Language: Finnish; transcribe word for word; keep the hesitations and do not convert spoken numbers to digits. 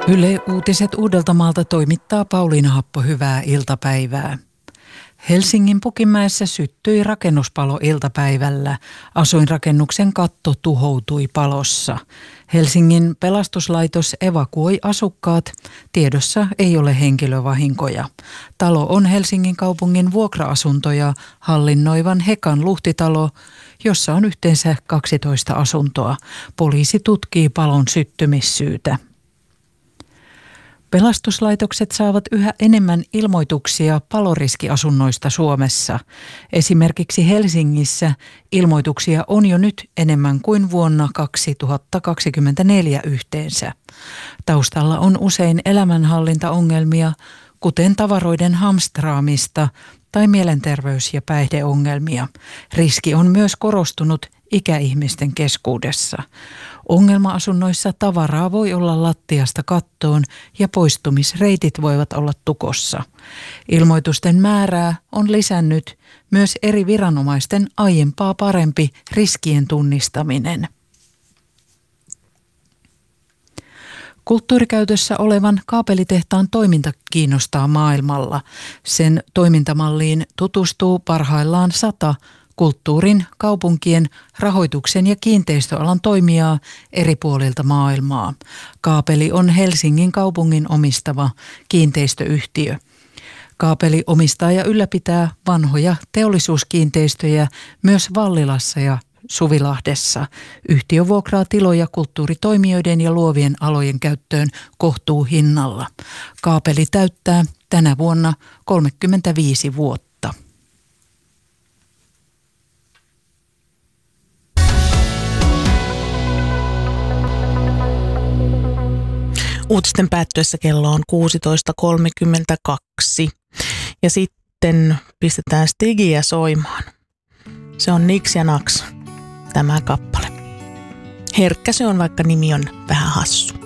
Yle Uutiset Uudeltamaalta toimittaa Pauliina Happo, hyvää iltapäivää. Helsingin Pukinmäessä syttyi rakennuspalo iltapäivällä. Asuinrakennuksen katto tuhoutui palossa. Helsingin pelastuslaitos evakuoi asukkaat. Tiedossa ei ole henkilövahinkoja. Talo on Helsingin kaupungin vuokra-asuntoja hallinnoivan Hekan luhtitalo, jossa on yhteensä kaksitoista asuntoa. Poliisi tutkii palon syttymissyytä. Pelastuslaitokset saavat yhä enemmän ilmoituksia paloriskiasunnoista Suomessa. Esimerkiksi Helsingissä ilmoituksia on jo nyt enemmän kuin vuonna kaksituhattakaksikymmentäneljä yhteensä. Taustalla on usein elämänhallintaongelmia, kuten tavaroiden hamstraamista tai mielenterveys- ja päihdeongelmia. Riski on myös korostunut ikäihmisten keskuudessa. Ongelma-asunnoissa tavaraa voi olla lattiasta kattoon ja poistumisreitit voivat olla tukossa. Ilmoitusten määrää on lisännyt myös eri viranomaisten aiempaa parempi riskien tunnistaminen. Kulttuurikäytössä olevan kaapelitehtaan toiminta kiinnostaa maailmalla. Sen toimintamalliin tutustuu parhaillaan sata kulttuurin, kaupunkien, rahoituksen ja kiinteistöalan toimijaa eri puolilta maailmaa. Kaapeli on Helsingin kaupungin omistava kiinteistöyhtiö. Kaapeli omistaa ja ylläpitää vanhoja teollisuuskiinteistöjä myös Vallilassa ja Suvilahdessa. Yhtiö vuokraa tiloja kulttuuritoimijoiden ja luovien alojen käyttöön kohtuuhinnalla. Kaapeli täyttää tänä vuonna kolmekymmentäviisi vuotta. Uutisten päättyessä kello on kuusitoista kolmekymmentäkaksi ja sitten pistetään Stigiä soimaan. Se on Niks ja Naks, tämä kappale. Herkkä se on, vaikka nimi on vähän hassu.